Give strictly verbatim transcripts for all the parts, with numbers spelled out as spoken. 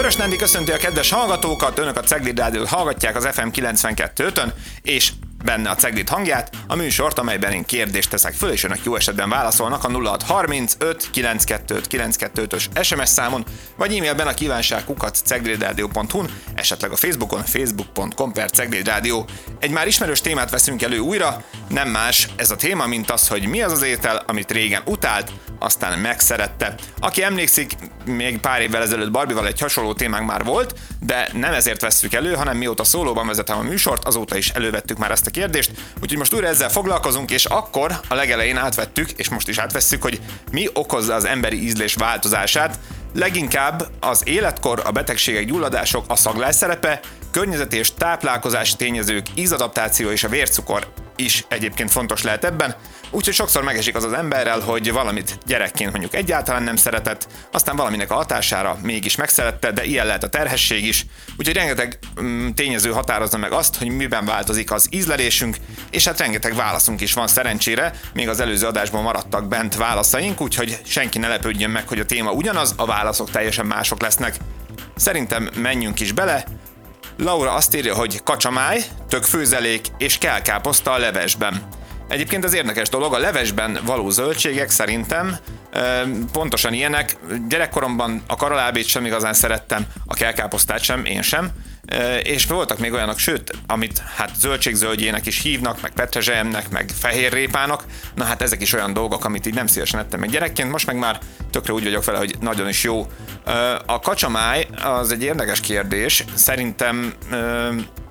Köves Nándi köszönti a kedves hallgatókat, önök a Cegléd Rádiót hallgatják az ef em kilencvenkettő ötön, és benne a Cegléd hangját, a műsort, amelyben én kérdést teszek föl, és önök jó esetben válaszolnak a nulla hat harmincöt kilencszázkettő kilencszázkettő-ös es em es számon, vagy e-mailben a kívánság kukac ceglédradio pont hu-n, esetleg a Facebookon, facebook pont com per Cegléd Rádió. Egy már ismerős témát veszünk elő újra, nem más ez a téma, mint az, hogy mi az az étel, amit régen utált, aztán megszerette. Aki emlékszik, még pár évvel ezelőtt Barbival egy hasonló témánk már volt, de nem ezért vesszük elő, hanem mióta szólóban vezetem a műsort, azóta is elővettük már ezt a kérdést, úgyhogy most újra ezzel foglalkozunk, és akkor a legelején átvettük, és most is átvesszük, hogy mi okozza az emberi ízlés változását. Leginkább az életkor, a betegségek, gyulladások, a szaglás szerepe, környezeti és táplálkozási tényezők, ízadaptáció és a vércukor is egyébként fontos lehet ebben, úgyhogy sokszor megesik az az emberrel, hogy valamit gyerekként mondjuk egyáltalán nem szeretett, aztán valaminek a hatására mégis megszerette, de ilyen lehet a terhesség is, úgyhogy rengeteg mm, tényező határozza meg azt, hogy miben változik az ízlelésünk, és hát rengeteg válaszunk is van szerencsére, még az előző adásban maradtak bent válaszaink, úgyhogy senki ne lepődjön meg, hogy a téma ugyanaz, a válaszok teljesen mások lesznek. Szerintem menjünk is bele. Laura azt írja, hogy kacsamáj, tökfőzelék és kelkáposzta a levesben. Egyébként az érdekes dolog, a levesben való zöldségek szerintem e, pontosan ilyenek. Gyerekkoromban a karalábét sem igazán szerettem, a kelkáposztát sem, én sem. E, és voltak még olyanok, sőt, amit hát zöldségzöldjének is hívnak, meg petrezselyemnek, meg fehérrépának. Na hát ezek is olyan dolgok, amit így nem szívesen ettem meg gyerekként, most meg már tökre úgy vagyok vele, hogy nagyon is jó. E, a kacsamáj az egy érdekes kérdés, szerintem e,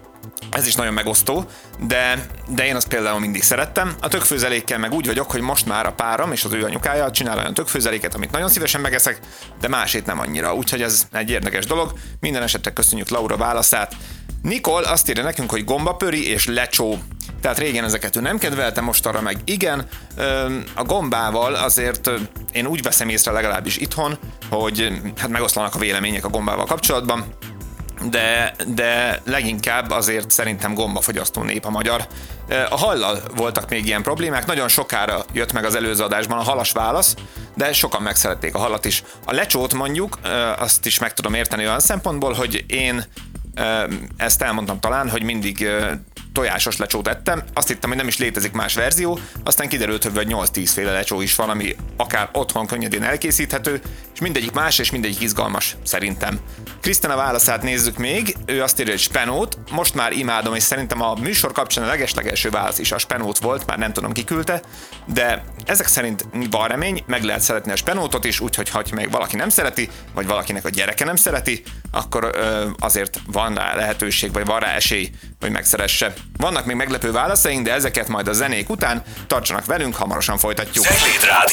ez is nagyon megosztó, de, de én azt például mindig szerettem. A tökfőzelékkel meg úgy vagyok, hogy most már a párom és az ő anyukája csinál olyan tökfőzeléket, amit nagyon szívesen megeszek, de másét nem annyira. Úgyhogy ez egy érdekes dolog. Minden esetre köszönjük Laura válaszát. Nikol azt írja nekünk, hogy gombapöri és lecsó. Tehát régen ezeket ő nem kedvelte, most arra meg igen. A gombával azért én úgy veszem észre legalábbis itthon, hogy hát megoszlanak a vélemények a gombával kapcsolatban. De, de leginkább azért szerintem gombafogyasztó nép a magyar. A hallal voltak még ilyen problémák, nagyon sokára jött meg az előző adásban a halas válasz, de sokan megszerették a halat is. A lecsót mondjuk, azt is meg tudom érteni olyan szempontból, hogy én ezt elmondtam talán, hogy mindig tojásos lecsót ettem, azt hittem, hogy nem is létezik más verzió, aztán kiderült, hogy vagy nyolc-tíz féle lecsó is van, ami akár otthon könnyedén elkészíthető, és mindegyik más, és mindegyik izgalmas, szerintem. Krisztina válaszát nézzük még, ő azt írja, hogy spenót, most már imádom, és szerintem a műsor kapcsán a legeslegelső válasz is a spenót volt, már nem tudom ki küldte, de ezek szerint van remény, meg lehet szeretni a spenótot is, úgyhogy ha még valaki nem szereti, vagy valakinek a gyereke nem szereti, akkor ö, azért van rá lehetőség, vagy van rá esély, hogy megszeresse. Vannak még meglepő válaszaink, de ezeket majd a zenék után tartsanak velünk, hamarosan folytatjuk.